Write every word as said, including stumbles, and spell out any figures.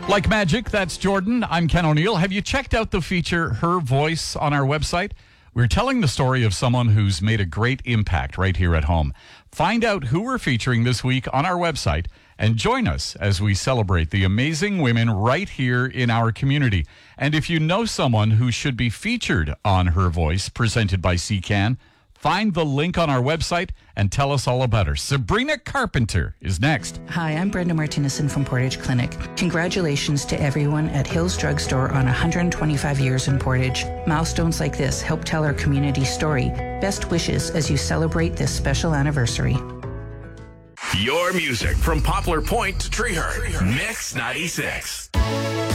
Like magic, that's Jordan. I'm Ken O'Neill. Have you checked out the feature Her Voice on our website? We're telling the story of someone who's made a great impact right here at home. Find out who we're featuring this week on our website and join us as we celebrate the amazing women right here in our community. And if you know someone who should be featured on Her Voice, presented by C C A N, find the link on our website and tell us all about her. Sabrina Carpenter is next. Hi, I'm Brenda Martinison from Portage Clinic. Congratulations to everyone at Hills Drugstore on one hundred twenty-five years in Portage. Milestones like this help tell our community story. Best wishes as you celebrate this special anniversary. Your music from Poplar Point to Treehurst. Mix ninety-six.